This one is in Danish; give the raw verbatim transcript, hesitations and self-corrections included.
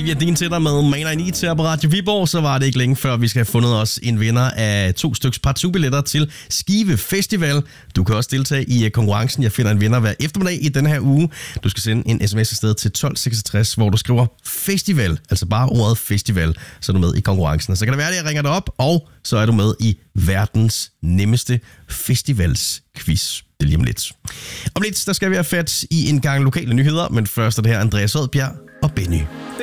Olivia Dean til dig med Man I Need til på Radio Viborg. Så var det ikke længe før, vi skal have fundet os en vinder af to styks partout-billetter til Skive Festival. Du kan også deltage i konkurrencen. Jeg finder en vinder hver eftermiddag i den her uge. Du skal sende en sms afsted til tolv seksogtres, hvor du skriver festival, altså bare ordet festival, så er du med i konkurrencen. Så kan det være, at jeg ringer dig op, og så er du med i verdens nemmeste festivalsquiz. Det er lige om lidt. Om lidt, der skal vi have fat i en gang lokale nyheder, men først er det her Andreas Odbjerg og Benny.